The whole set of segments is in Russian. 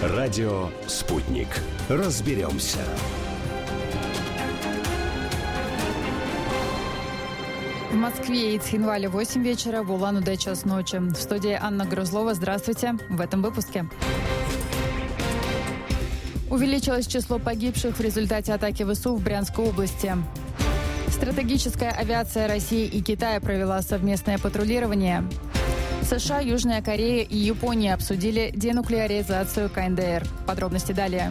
Радио «Спутник». Разберемся. В Москве и Цхинвале 8 вечера, в Улан-Удэ час ночи. В студии Анна Грузлова. Здравствуйте. В этом выпуске. Увеличилось число погибших в результате атаки ВСУ в Брянской области. Стратегическая авиация России и Китая провела совместное патрулирование. США, Южная Корея и Япония обсудили денуклеаризацию КНДР. Подробности далее.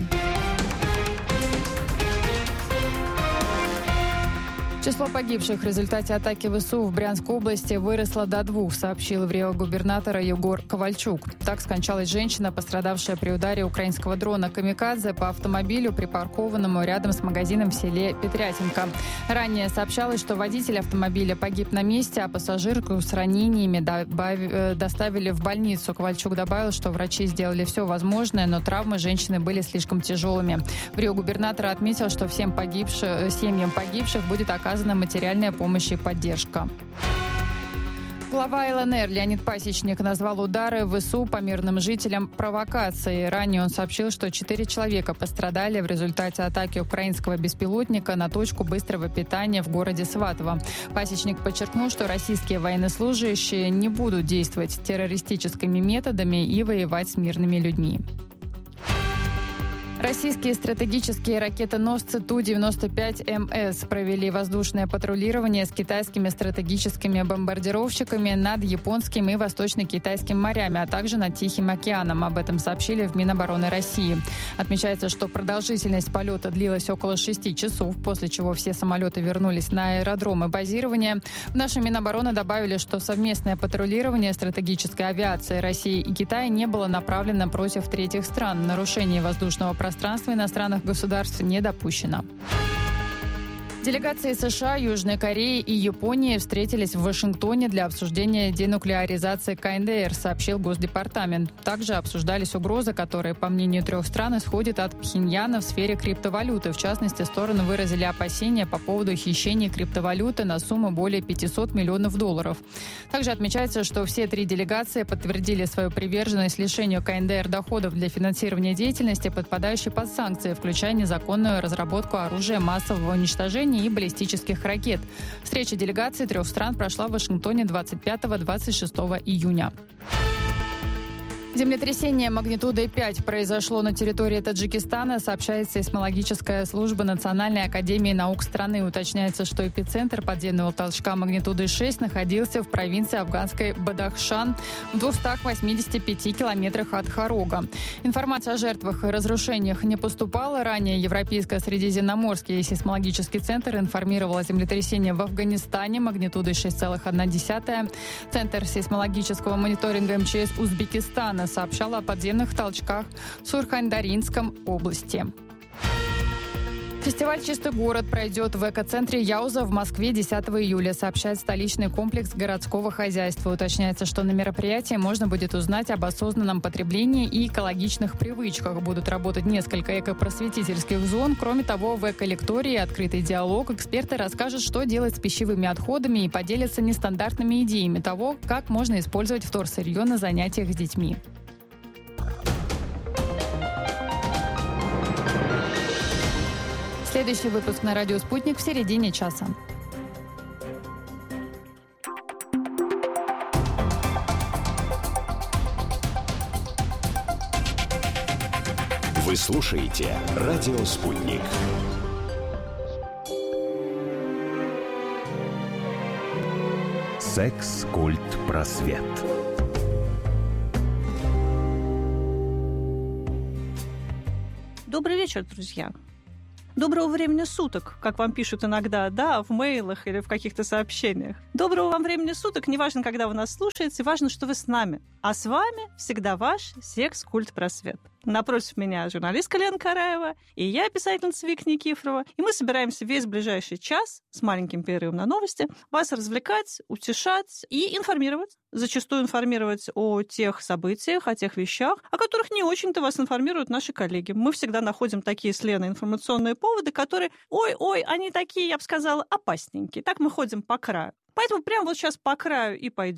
Число погибших в результате атаки ВСУ в Брянской области выросло до 2, сообщил в Рио губернатор Егор Ковальчук. Так скончалась женщина, пострадавшая при ударе украинского дрона «Камикадзе» по автомобилю, припаркованному рядом с магазином в селе Петрятинка. Ранее сообщалось, что водитель автомобиля погиб на месте, а пассажирку с ранениями доставили в больницу. Ковальчук добавил, что врачи сделали все возможное, но травмы женщины были слишком тяжелыми. В Рио губернатор отметил, что всем семьям погибших будет оказана материальная помощь и поддержка. Глава ЛНР Леонид Пасечник назвал удары ВСУ по мирным жителям провокацией. Ранее он сообщил, что 4 человека пострадали в результате атаки украинского беспилотника на точку быстрого питания в городе Сватово. Пасечник подчеркнул, что российские военнослужащие не будут действовать террористическими методами и воевать с мирными людьми. Российские стратегические ракетоносцы Ту-95МС провели воздушное патрулирование с китайскими стратегическими бомбардировщиками над Японским и Восточно-Китайским морями, а также над Тихим океаном. Об этом сообщили в Минобороны России. Отмечается, что продолжительность полета длилась около 6 часов, после чего все самолеты вернулись на аэродромы базирования. В нашей Минобороны добавили, что совместное патрулирование стратегической авиации России и Китая не было направлено против третьих стран. Нарушение воздушного пространства иностранных государств не допущено. Делегации США, Южной Кореи и Японии встретились в Вашингтоне для обсуждения денуклеаризации КНДР, сообщил Госдепартамент. Также обсуждались угрозы, которые, по мнению 3 стран, исходят от Пхеньяна в сфере криптовалюты. В частности, стороны выразили опасения по поводу хищения криптовалюты на сумму более $500 миллионов. Также отмечается, что все 3 делегации подтвердили свою приверженность лишению КНДР доходов для финансирования деятельности, подпадающей под санкции, включая незаконную разработку оружия массового уничтожения и баллистических ракет. Встреча делегаций 3 стран прошла в Вашингтоне 25-26 июня. Землетрясение магнитудой 5 произошло на территории Таджикистана, сообщает сейсмологическая служба Национальной академии наук страны. Уточняется, что эпицентр подземного толчка магнитудой 6 находился в провинции афганской Бадахшан в 285 километрах от Хорога. Информация о жертвах и разрушениях не поступала. Ранее Европейско-Средиземноморский сейсмологический центр информировал о землетрясении в Афганистане магнитудой 6,1. Центр сейсмологического мониторинга МЧС Узбекистана сообщала о подземных толчках в Сурхандаринском области. Фестиваль «Чистый город» пройдет в экоцентре Яуза в Москве 10 июля, сообщает столичный комплекс городского хозяйства. Уточняется, что на мероприятии можно будет узнать об осознанном потреблении и экологичных привычках. Будут работать несколько экопросветительских зон. Кроме того, в эколектории «Открытый диалог» эксперты расскажут, что делать с пищевыми отходами и поделятся нестандартными идеями того, как можно использовать вторсырье на занятиях с детьми. Следующий выпуск на радио «Спутник» в середине часа. Вы слушаете радио «Спутник». Секс, культ, просвет. Добрый вечер, друзья. Доброго времени суток, как вам пишут иногда, да, в мейлах или в каких-то сообщениях. Доброго вам времени суток, неважно, когда вы нас слушаете, важно, что вы с нами. А с вами всегда ваш секс-культ-просвет. Напротив меня журналистка Лена Караева и я, писательница Вика Никифорова. И мы собираемся весь ближайший час с маленьким перерывом на новости вас развлекать, утешать и информировать. Зачастую информировать о тех событиях, о тех вещах, о которых не очень-то вас информируют наши коллеги. Мы всегда находим такие с Леной информационные поводы, которые, ой, они такие, я бы сказала, опасненькие. Так мы ходим по краю. Поэтому прямо вот сейчас по краю и пойдем.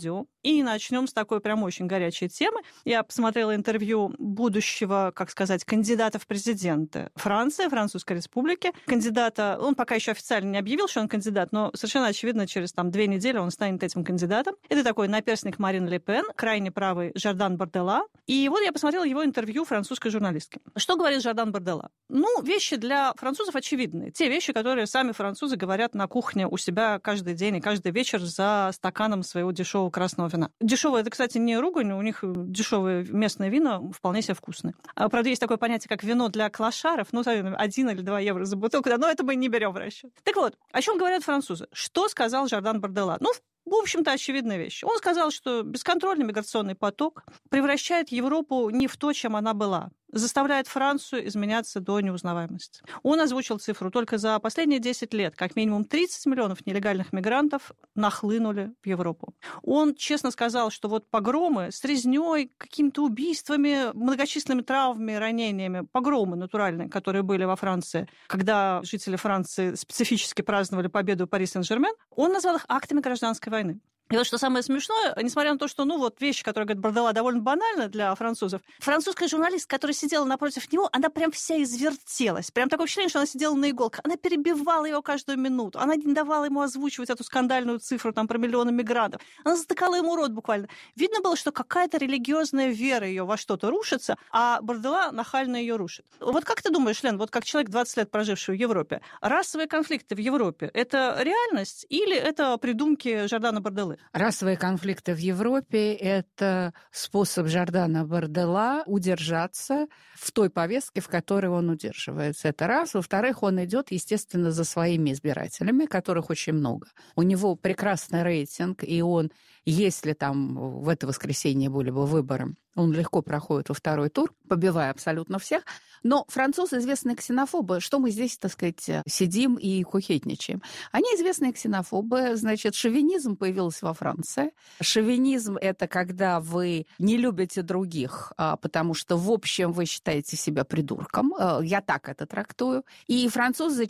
И начнем с такой прям очень горячей темы. Я посмотрела интервью будущего, как сказать, кандидата в президенты Франции, Французской республики. Кандидата, он пока еще официально не объявил, что он кандидат, но совершенно очевидно, через 2 недели он станет этим кандидатом. Это такой наперстник Марин Ле Пен, крайне правый Жордан Бардella. И вот я посмотрела его интервью французской журналистки. Что говорит Жордан Бардella? Ну, вещи для французов очевидные. Те вещи, которые сами французы говорят на кухне у себя каждый день и каждый вечер за стаканом своего дешевого красного вина. Дешевое, это, кстати, не ругань, у них дешевые местные вина вполне себе вкусные. Правда, есть такое понятие, как вино для клошаров, 1 или 2 евро за бутылку, но это мы не берем в расчет. Так вот, о чем говорят французы? Что сказал Жордан Бардella? Ну, в общем-то, очевидная вещь. Он сказал, что бесконтрольный миграционный поток превращает Европу не в то, чем она была, заставляет Францию изменяться до неузнаваемости. Он озвучил цифру: только за последние 10 лет как минимум 30 миллионов нелегальных мигрантов нахлынули в Европу. Он честно сказал, что вот погромы с резнёй, какими-то убийствами, многочисленными травмами, ранениями, погромы натуральные, которые были во Франции, когда жители Франции специфически праздновали победу Пари Сен-Жермен, он назвал их актами гражданской войны. И вот что самое смешное, несмотря на то, что, вещи, которые говорит Бардella, довольно банальны для французов, французская журналистка, которая сидела напротив него, она прям вся извертелась. Прям такое впечатление, что она сидела на иголках. Она перебивала его каждую минуту. Она не давала ему озвучивать эту скандальную цифру про миллионы мигрантов. Она затыкала ему рот буквально. Видно было, что какая-то религиозная вера ее во что-то рушится, а Бардella нахально ее рушит. Вот как ты думаешь, Лен, вот как человек, 20 лет проживший в Европе, расовые конфликты в Европе — это реальность или это придумки Жордана Барделлы? Расовые конфликты в Европе – это способ Жордана Бардella удержаться в той повестке, в которой он удерживается. Это раз. Во-вторых, он идет, естественно, за своими избирателями, которых очень много. У него прекрасный рейтинг, и он, если там в это воскресенье были бы выборы, он легко проходит во 2-й тур, побивая абсолютно всех. Но французы известные ксенофобы. Что мы здесь, так сказать, сидим и кухетничаем? Они известные ксенофобы. Значит, шовинизм появился во Франции. Шовинизм – это когда вы не любите других, потому что, в общем, вы считаете себя придурком. Я так это трактую. И французы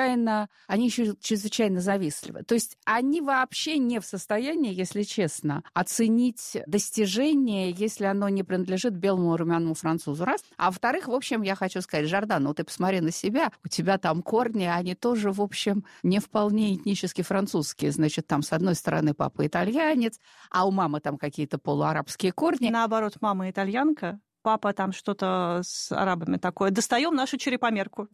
они еще чрезвычайно завистливы. То есть они вообще не в состоянии, если честно, оценить достижение, если оно не принадлежит белому румяному французу. Раз. А во-вторых, в общем, я хочу сказать, Жордан, ты посмотри на себя, у тебя там корни, они тоже, в общем, не вполне этнически французские. Значит, там, с одной стороны, папа итальянец, а у мамы там какие-то полуарабские корни. Наоборот, мама итальянка, папа там что-то с арабами такое. Достаем нашу черепомерку.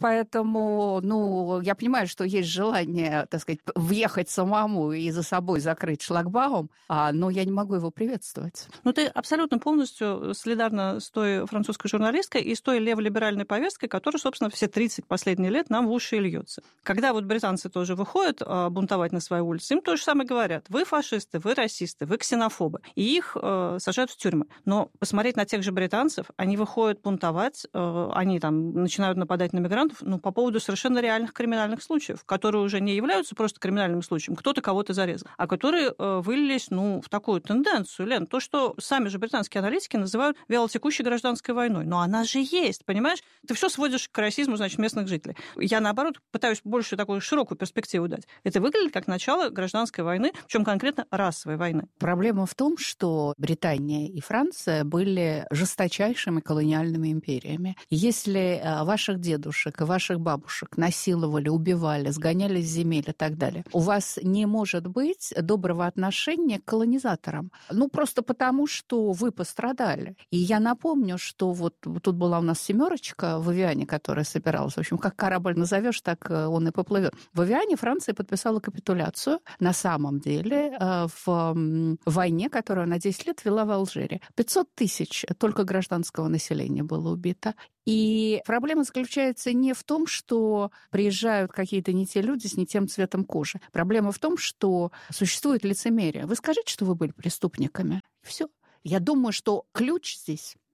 Поэтому, я понимаю, что есть желание, так сказать, въехать самому и за собой закрыть шлагбаум, но я не могу его приветствовать. Ты абсолютно полностью солидарна с той французской журналисткой и с той леволиберальной повесткой, которая, собственно, все 30 последних лет нам в уши и льется. Когда вот британцы тоже выходят бунтовать на свои улицы, им то же самое говорят. Вы фашисты, вы расисты, вы ксенофобы. И их сажают в тюрьмы. Но посмотреть на тех же британцев, они выходят бунтовать, они там начинают нападать на мигрантов, по поводу совершенно реальных криминальных случаев, которые уже не являются просто криминальным случаем, кто-то кого-то зарезал, а которые вылились, в такую тенденцию, Лен, то, что сами же британские аналитики называют вялотекущей гражданской войной. Но она же есть, понимаешь? Ты все сводишь к расизму, местных жителей. Я, наоборот, пытаюсь больше такую широкую перспективу дать. Это выглядит как начало гражданской войны, причем конкретно расовой войны. Проблема в том, что Британия и Франция были жесточайшими колониальными империями. Если ваших дедушек и ваших бабушек насиловали, убивали, сгоняли с земель и так далее, у вас не может быть доброго отношения к колонизаторам. Просто потому, что вы пострадали. И я напомню, что вот тут была у нас «семерочка» в Эвиане, которая собиралась. В общем, как корабль назовешь, так он и поплывет. В Эвиане Франция подписала капитуляцию на самом деле в войне, которую на 10 лет вела в Алжире. 500 тысяч только гражданского населения было убито. И проблема заключается не в том, что приезжают какие-то не те люди с не тем цветом кожи. Проблема в том, что существует лицемерие. Вы скажите, что вы были преступниками. Все. Я думаю, что ключ здесь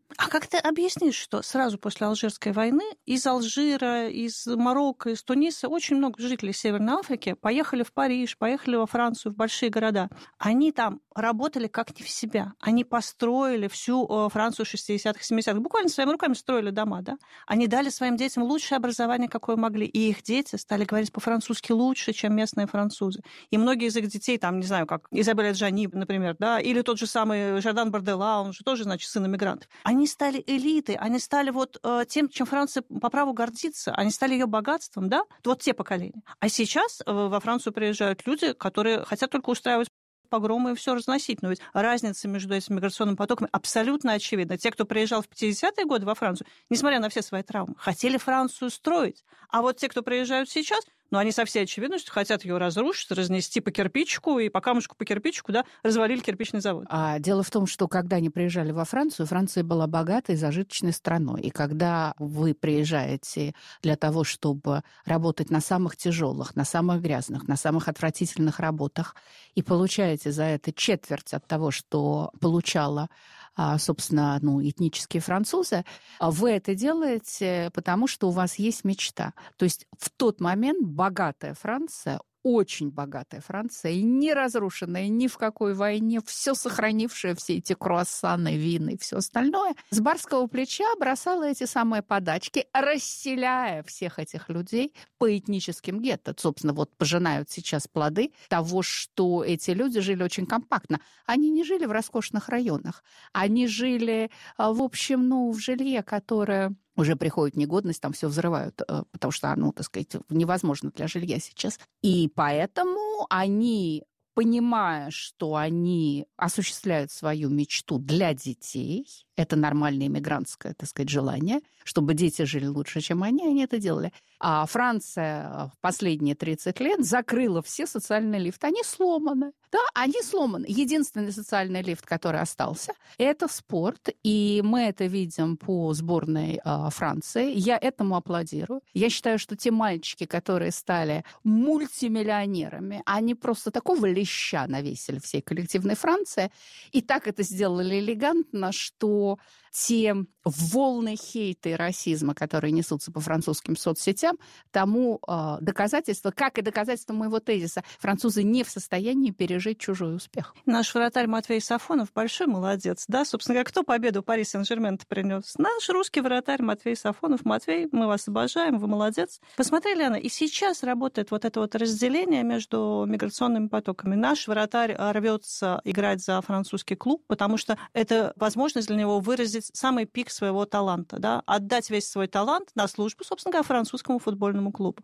А как ты объяснишь, что сразу после Алжирской войны из Алжира, из Марокко, из Туниса очень много жителей Северной Африки поехали в Париж, поехали во Францию, в большие города. Они там работали как не в себя. Они построили всю Францию 60-х, 70-х. Буквально своими руками строили дома, да? Они дали своим детям лучшее образование, какое могли. И их дети стали говорить по-французски лучше, чем местные французы. И многие из их детей, там, не знаю, как Изабель Аджани, например, да, или тот же самый Жардан Бардела, он же тоже, значит, сын иммигрантов. Они стали элитой, они стали вот тем, чем Франция по праву гордится. Они стали ее богатством, да? Вот те поколения. А сейчас во Францию приезжают люди, которые хотят только устраивать погромы и все разносить. Но ведь разница между этими миграционными потоками абсолютно очевидна. Те, кто приезжал в 50-е годы во Францию, несмотря на все свои травмы, хотели Францию строить. А вот те, кто приезжают сейчас, они со всей очевидностью хотят ее разрушить, разнести по кирпичику и по камушку по кирпичику, да, развалили кирпичный завод. А дело в том, что когда они приезжали во Францию, Франция была богатой, зажиточной страной. И когда вы приезжаете для того, чтобы работать на самых тяжелых, на самых грязных, на самых отвратительных работах, и получаете за это четверть от того, что получала, собственно, этнические французы, вы это делаете, потому что у вас есть мечта. То есть в тот момент богатая Франция, очень богатая Франция, и не разрушенная ни в какой войне, все сохранившее, все эти круассаны, вины и все остальное, с барского плеча бросала эти самые подачки, расселяя всех этих людей по этническим гетто. Собственно, вот пожинают сейчас плоды того, что эти люди жили очень компактно. Они не жили в роскошных районах. Они жили, в общем, в жилье, которое уже приходит негодность, там все взрывают, потому что, так сказать, невозможно для жилья сейчас. И поэтому они, понимая, что они осуществляют свою мечту для детей, это нормальное иммигрантское, так сказать, желание, чтобы дети жили лучше, чем они это делали. А Франция в последние 30 лет закрыла все социальные лифты. Они сломаны. Да, они сломаны. Единственный социальный лифт, который остался, это спорт. И мы это видим по сборной Франции. Я этому аплодирую. Я считаю, что те мальчики, которые стали мультимиллионерами, они просто такого леща навесили всей коллективной Франции. И так это сделали элегантно, что те волны хейта и расизма, которые несутся по французским соцсетям, тому доказательство, как и доказательство моего тезиса, французы не в состоянии пережить чужой успех. Наш вратарь Матвей Сафонов большой молодец, да? Собственно, кто победу Пари Сен-Жермен принес? Наш русский вратарь Матвей Сафонов. Матвей, мы вас обожаем, вы молодец. Посмотрели, Анна, и сейчас работает вот это вот разделение между миграционными потоками. Наш вратарь рвется играть за французский клуб, потому что это возможность для него выразить самый пик своего таланта, да? Отдать весь свой талант на службу, собственно говоря, французскому футбольному клубу.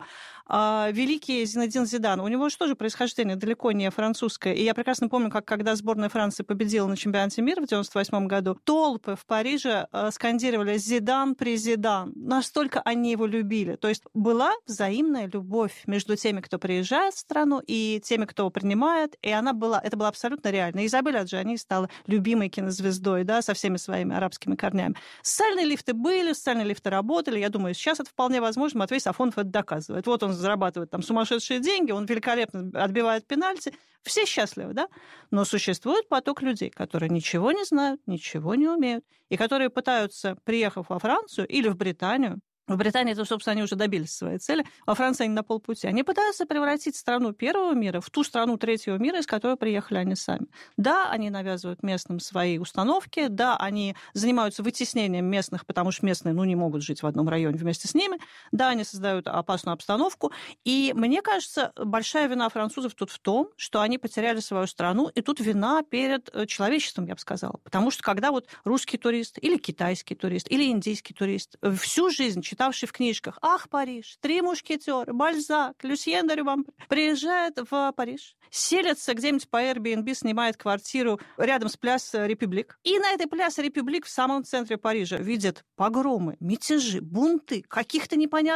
Великий Зинедин Зидан, у него же тоже происхождение далеко не французское. И я прекрасно помню, как когда сборная Франции победила на чемпионате мира в 1998 году, толпы в Париже скандировали «Зидан, президан». Настолько они его любили. То есть была взаимная любовь между теми, кто приезжает в страну, и теми, кто принимает. И это было абсолютно реально. Изабель Аджани стала любимой кинозвездой, да, со всеми своими арабскими корнями. Социальные лифты были, социальные лифты работали. Я думаю, сейчас это вполне возможно. Матвей Сафонов это доказывает. Вот он зарабатывает там сумасшедшие деньги, он великолепно отбивает пенальти. Все счастливы, да? Но существует поток людей, которые ничего не знают, ничего не умеют, и которые пытаются, приехав во Францию или в Британию, в Британии, это, собственно, они уже добились своей цели. Во Франции они на полпути. Они пытаются превратить страну первого мира в ту страну третьего мира, из которой приехали они сами. Да, они навязывают местным свои установки, да, они занимаются вытеснением местных, потому что местные, не могут жить в одном районе вместе с ними. Да, они создают опасную обстановку. И мне кажется, большая вина французов тут в том, что они потеряли свою страну, и тут вина перед человечеством, я бы сказала. Потому что когда вот русский турист, или китайский турист, или индийский турист всю жизнь читавший в книжках «Ах, Париж», «Три мушкетера», Бальзак, Люсьен де Рюбампре, приезжает в Париж, селится где-нибудь по Airbnb, снимает квартиру рядом с Пляс Републик. И на этой Пляс Републик в самом центре Парижа видит погромы, мятежи, бунты, каких-то непонятных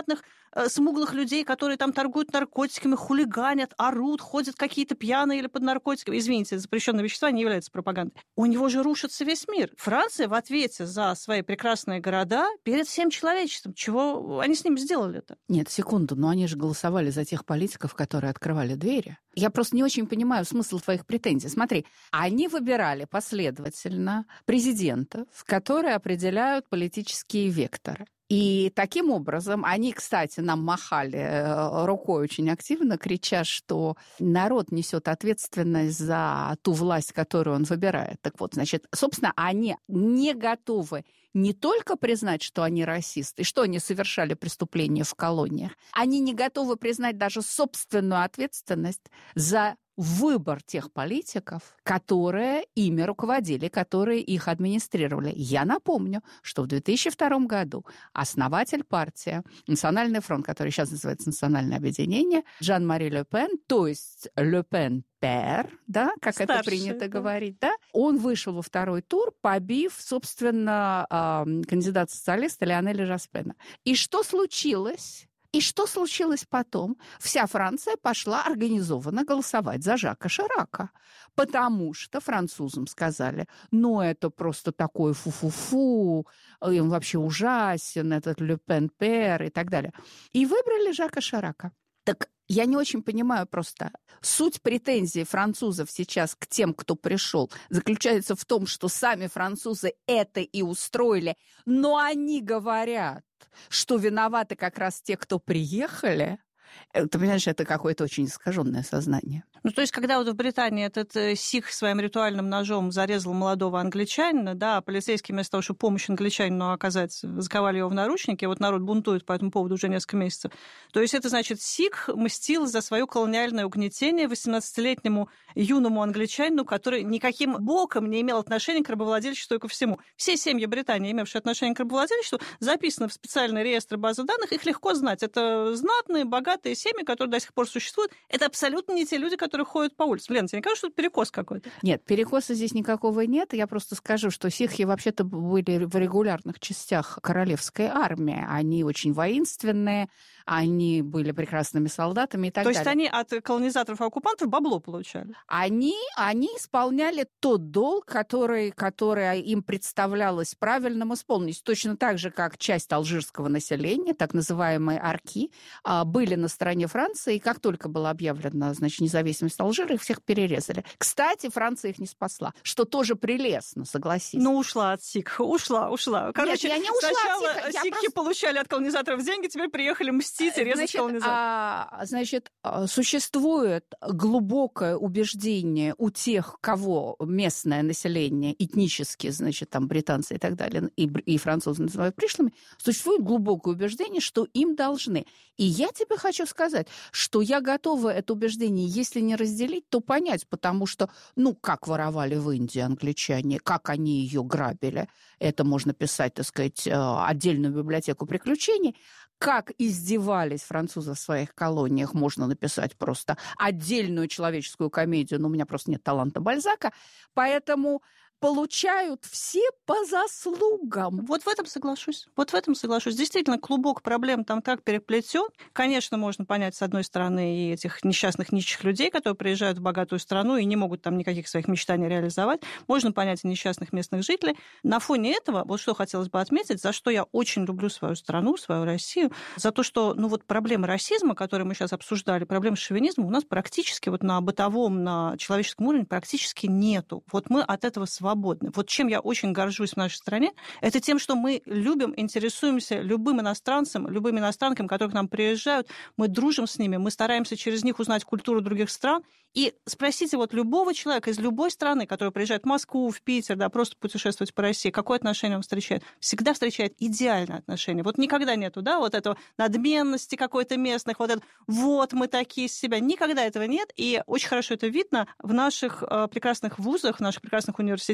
смуглых людей, которые там торгуют наркотиками, хулиганят, орут, ходят какие-то пьяные или под наркотиками. Извините, запрещенные вещества не являются пропагандой. У него же рушится весь мир. Франция в ответе за свои прекрасные города перед всем человечеством. Чего они с ним сделали-то? Нет, секунду, но они же голосовали за тех политиков, которые открывали двери. Я просто не очень понимаю смысл твоих претензий. Смотри, они выбирали последовательно президентов, которые определяют политические векторы. И таким образом они, кстати, нам махали рукой очень активно, крича, что народ несет ответственность за ту власть, которую он выбирает. Так вот, значит, собственно, они не готовы не только признать, что они расисты, что они совершали преступления в колониях, они не готовы признать даже собственную ответственность за выбор тех политиков, которые ими руководили, которые их администрировали. Я напомню, что в 2002 году основатель партии «Национальный фронт», который сейчас называется «Национальное объединение», Жан-Мари Ле Пен, то есть Ле Пен Пер, да, как старший, это принято говорить, да, он вышел во второй тур, побив, собственно, кандидата-социалиста Лионеля Жоспена. И что случилось? И что случилось потом? Вся Франция пошла организованно голосовать за Жака Ширака, потому что французам сказали, ну, это просто такой фу-фу-фу, он вообще ужасен, этот Ле Пен Пер и так далее. И выбрали Жака Ширака. Так я не очень понимаю просто. Суть претензий французов сейчас к тем, кто пришел, заключается в том, что сами французы это и устроили, но они говорят, что виноваты как раз те, кто приехали. Ты понимаешь, это какое-то очень искаженное сознание. Ну, то есть, когда вот в Британии этот сикх своим ритуальным ножом зарезал молодого англичанина, да, полицейские вместо того, чтобы помочь англичанину оказать, заковали его в наручники, вот народ бунтует по этому поводу уже несколько месяцев. То есть, это значит, сикх мстил за свое колониальное угнетение 18-летнему юному англичанину, который никаким боком не имел отношения к рабовладельчеству и ко всему. Все семьи Британии, имевшие отношение к рабовладельчеству, записаны в специальный реестр базы данных, их легко знать. Это знатные, богатые семьи, которые до сих пор существуют. Это абсолютно не те люди, которые ходят по улице. Лена, тебе не кажется, что это перекос какой-то? Нет, перекоса здесь никакого нет. Я просто скажу, что сикхи вообще-то были в регулярных частях королевской армии. Они очень воинственные, они были прекрасными солдатами и так далее. То есть они от колонизаторов и оккупантов бабло получали? Они исполняли тот долг, который им представлялось правильным исполнить. Точно так же, как часть алжирского населения, так называемые арки, были на стороне Франции, и как только была объявлена, значит, независимость Алжира, их всех перерезали. Кстати, Франция их не спасла, что тоже прелестно, согласись. Ну, ушла от сикха, ушла. Короче, нет, я не ушла сначала от сикха, сикхи получали от колонизаторов деньги, теперь приехали мстить и резать колонизаторов. Значит, существует глубокое убеждение у тех, кого местное население, этнически, значит, там, британцы и так далее, и французы называют пришлыми, существует глубокое убеждение, что им должны. И я тебе хочу сказать, что я готова это убеждение, если не разделить, то понять, потому что, ну, как воровали в Индии англичане, как они ее грабили, это можно писать, так сказать, отдельную библиотеку приключений, как издевались французы в своих колониях, можно написать просто отдельную человеческую комедию, но у меня просто нет таланта Бальзака, поэтому получают все по заслугам. Вот в этом соглашусь. Действительно, клубок проблем там так переплетен. Конечно, можно понять, с одной стороны, и этих несчастных нищих людей, которые приезжают в богатую страну и не могут там никаких своих мечтаний реализовать. Можно понять и несчастных местных жителей. На фоне этого, вот что хотелось бы отметить, за что я очень люблю свою страну, свою Россию, за то, что, ну вот проблемы расизма, которые мы сейчас обсуждали, проблемы шовинизма у нас практически вот на бытовом, на человеческом уровне практически нету. Вот мы от этого свободны. Вот чем я очень горжусь в нашей стране, это тем, что мы любим, интересуемся любым иностранцем, любыми иностранками, которые к нам приезжают, мы дружим с ними, мы стараемся через них узнать культуру других стран. И спросите вот любого человека из любой страны, который приезжает в Москву, в Питер, да, просто путешествовать по России, какое отношение он встречает? Всегда встречает идеальное отношение. Вот никогда нету, да, вот этого надменности какой-то местных, вот это, вот мы такие из себя. Никогда этого нет, и очень хорошо это видно в наших прекрасных вузах, в наших прекрасных университетах,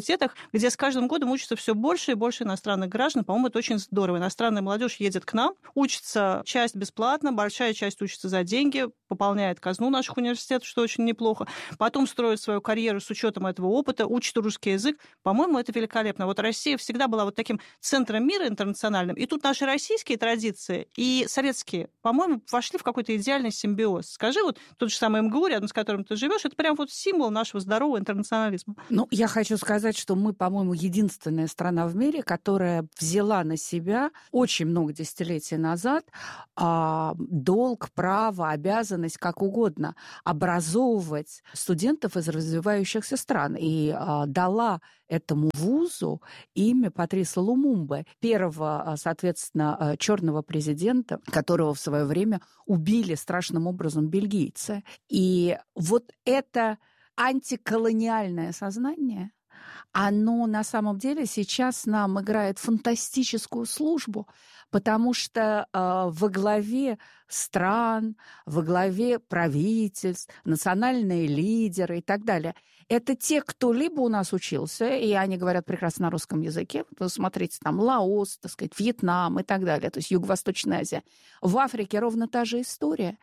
университетах, где с каждым годом учатся все больше и больше иностранных граждан. По-моему, это очень здорово. Иностранная молодежь едет к нам, учится часть бесплатно, большая часть учится за деньги, пополняет казну наших университетов, что очень неплохо. Потом строит свою карьеру с учетом этого опыта, учит русский язык. По-моему, это великолепно. Вот Россия всегда была вот таким центром мира интернациональным. И тут наши российские традиции и советские, по-моему, вошли в какой-то идеальный симбиоз. Скажи, вот тот же самый МГУ, рядом с которым ты живешь, это прям вот символ нашего здорового интернационализма. Ну, я хочу сказать, что мы, по-моему, единственная страна в мире, которая взяла на себя очень много десятилетий назад долг, право, обязанность, как угодно, образовывать студентов из развивающихся стран. И дала этому вузу имя Патриса Лумумбы, первого, соответственно, черного президента, которого в свое время убили страшным образом бельгийцы. И вот это антиколониальное сознание, оно на самом деле сейчас нам играет фантастическую службу, потому что во главе стран, во главе правительств, национальные лидеры и так далее – это те, кто либо у нас учился, и они говорят прекрасно на русском языке. Вот смотрите, там Лаос, так сказать, Вьетнам и так далее, то есть Юго-Восточная Азия. В Африке ровно та же история.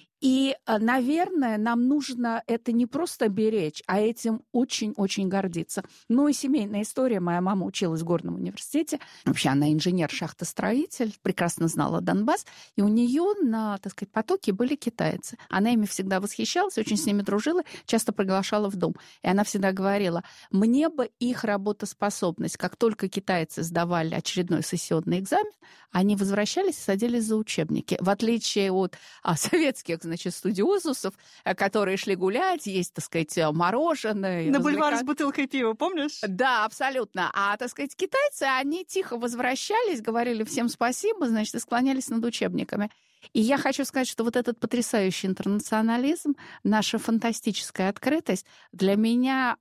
И, наверное, нам нужно это не просто беречь, а этим очень-очень гордиться. Ну и семейная история. Моя мама училась в Горном университете. Вообще она инженер-шахтостроитель, прекрасно знала Донбасс. И у нее на, так сказать, потоке были китайцы. Она ими всегда восхищалась, очень с ними дружила, часто приглашала в дом. И она всегда говорила, мне бы их работоспособность. Как только китайцы сдавали очередной сессионный экзамен, они возвращались и садились за учебники. В отличие от советских, значит, студиозусов, которые шли гулять, есть, так сказать, мороженое. На бульваре с бутылкой пива, помнишь? Да, абсолютно. А, так сказать, китайцы, они тихо возвращались, говорили всем спасибо, значит, и склонялись над учебниками. И я хочу сказать, что вот этот потрясающий интернационализм, наша фантастическая открытость для меня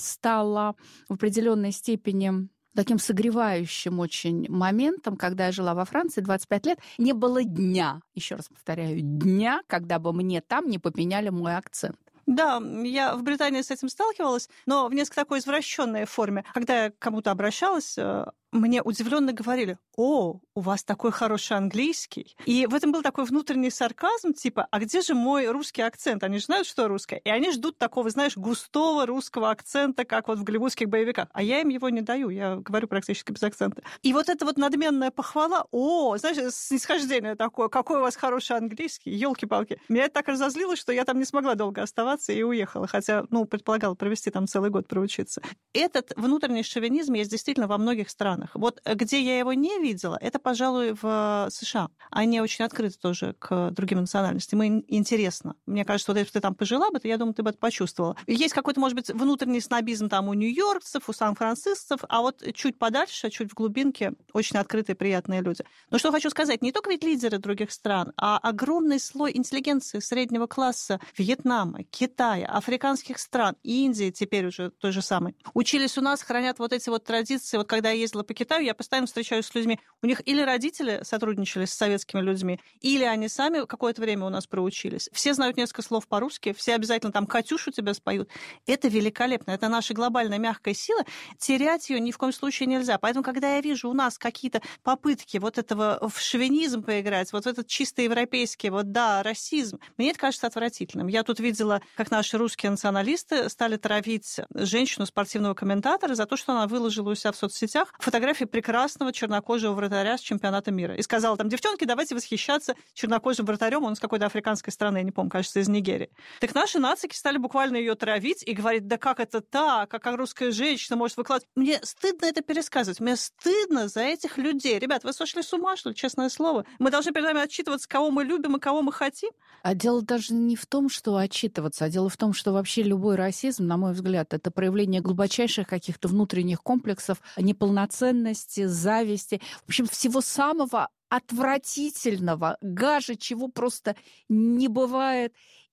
стала в определенной степени таким согревающим очень моментом, когда я жила во Франции 25 лет, не было дня, еще раз повторяю, дня, когда бы мне там не поменяли мой акцент. Да, я в Британии с этим сталкивалась, но в несколько такой извращенной форме. Когда я к кому-то обращалась, мне удивленно говорили: «О, у вас такой хороший английский». И в этом был такой внутренний сарказм, типа: «А где же мой русский акцент? Они же знают, что русское». И они ждут такого, знаешь, густого русского акцента, как вот в голливудских боевиках. А я им его не даю, я говорю практически без акцента. И вот эта вот надменная похвала: «О, знаешь, снисхождение такое, какой у вас хороший английский, елки-палки». Меня это так разозлило, что я там не смогла долго оставаться и уехала, хотя, предполагала провести там целый год, проучиться. Этот внутренний шовинизм есть действительно во многих странах. Вот где я его не видела, это, пожалуй, в США. Они очень открыты тоже к другим национальностям. Им интересно. Мне кажется, вот если бы ты там пожила бы, то я думаю, ты бы это почувствовала. Есть какой-то, может быть, внутренний снобизм там у нью-йоркцев, у сан-францискцев, а вот чуть подальше, чуть в глубинке, очень открытые, приятные люди. Но что хочу сказать, не только ведь лидеры других стран, а огромный слой интеллигенции среднего класса Вьетнама, Китая, африканских стран, Индии теперь уже той же самой. Учились у нас, хранят вот эти вот традиции. Вот когда я ездила по Китаю, я постоянно встречаюсь с людьми. У них или родители сотрудничали с советскими людьми, или они сами какое-то время у нас проучились. Все знают несколько слов по-русски, все обязательно там «Катюшу» тебя споют. Это великолепно. Это наша глобальная мягкая сила. Терять ее ни в коем случае нельзя. Поэтому, когда я вижу у нас какие-то попытки вот этого в шовинизм поиграть, вот в этот чисто европейский, расизм, мне это кажется отвратительным. Я тут видела, как наши русские националисты стали травить женщину, спортивного комментатора, за то, что она выложила у себя в соцсетях фотографии прекрасного чернокожего вратаря с чемпионата мира. И сказала там: девчонки, давайте восхищаться чернокожим вратарем, он из какой-то африканской страны, я не помню, кажется, из Нигерии. Так наши нацики стали буквально ее травить и говорить: да как это так, как русская женщина может выкладывать. Мне стыдно это пересказывать, мне стыдно за этих людей. Ребят, вы сошли с ума, что ли, честное слово? Мы должны перед вами отчитываться, кого мы любим и кого мы хотим? А дело даже не в том, что отчитываться, а дело в том, что вообще любой расизм, на мой взгляд, это проявление глубочайших каких-то внутренних комплексов, неполноценности, зависти, в общем, всего самого отвратительного, гаже, чего просто не бывает.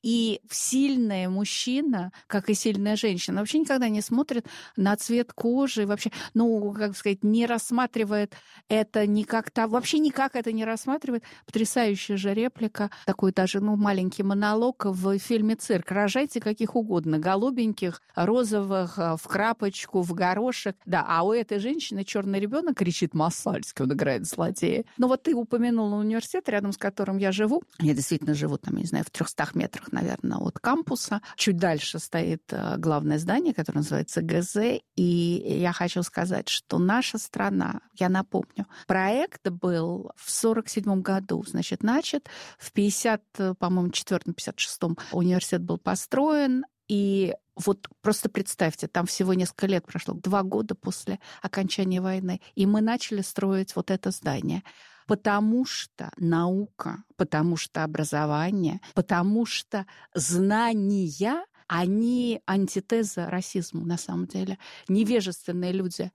И сильный мужчина, как и сильная женщина, вообще никогда не смотрит на цвет кожи, вообще, как сказать, не рассматривает это никак-то, вообще никак это не рассматривает. Потрясающая же реплика, такой даже, маленький монолог в фильме «Цирк». Рожайте каких угодно, голубеньких, розовых, в крапочку, в горошек. Да, а у этой женщины черный ребенок кричит Масальский, он играет злодея. Вот ты упомянула университет, рядом с которым я живу. Я действительно живу там, не знаю, в 300 метрах, наверное, от кампуса. Чуть дальше стоит главное здание, которое называется ГЗ. И я хочу сказать, что наша страна, я напомню, проект был в 1947 году, значит, начат. В 54-56 университет был построен. И вот просто представьте, там всего несколько лет прошло, 2 года после окончания войны. И мы начали строить вот это здание. Потому что наука, потому что образование, потому что знания, они антитеза расизму на самом деле. Невежественные люди